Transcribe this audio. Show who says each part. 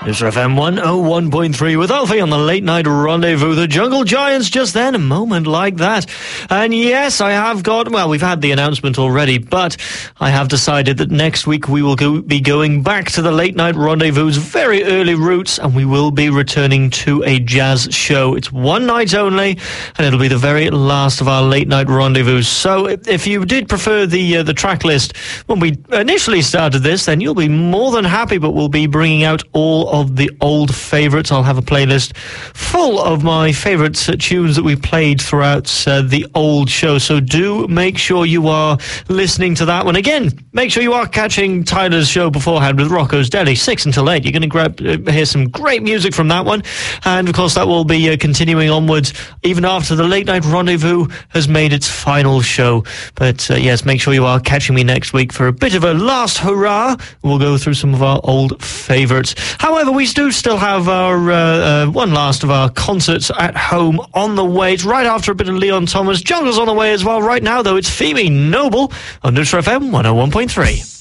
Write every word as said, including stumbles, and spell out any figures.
Speaker 1: News F M one oh one point three with Alfie on the Late Night Rendezvous. The Jungle Giants just then, a moment like that. And yes, I have got, well, we've had the announcement already, but I have decided that next week we will go, be going back to the Late Night Rendezvous's very early roots, and we will be returning to a jazz show. It's one night only, and it'll be the very last of our Late Night Rendezvous. So if you did prefer the uh, the track list when we initially started this, then you'll be more than happy, but we'll be bringing out all of the old favourites. I'll have a playlist full of my favourite uh, tunes that we played throughout uh, the old show, so do make sure you are listening to that one. Again, make sure you are catching Tyler's show beforehand with Rocco's Deli, six until eight. You're going to grab uh, hear some great music from that one, and of course that will be uh, continuing onwards even after the Late Night Rendezvous has made its final show. But uh, yes, make sure you are catching me next week for a bit of a last hurrah. We'll go through some of our old favourites. However, we do still have our uh, uh, one last of our concerts at home on the way. It's right after a bit of Leon Thomas. Jungle's on the way as well. Right now, though, it's Phoebe Noble on News F M one oh one point three.